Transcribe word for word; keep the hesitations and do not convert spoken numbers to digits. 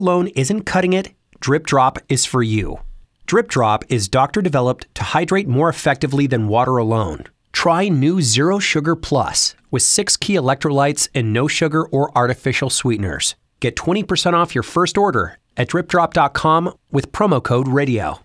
alone isn't cutting it, Drip Drop is for you. Drip Drop is doctor-developed to hydrate more effectively than water alone. Try new Zero Sugar Plus with six key electrolytes and no sugar or artificial sweeteners. Get twenty percent off your first order at drip drop dot com with promo code radio.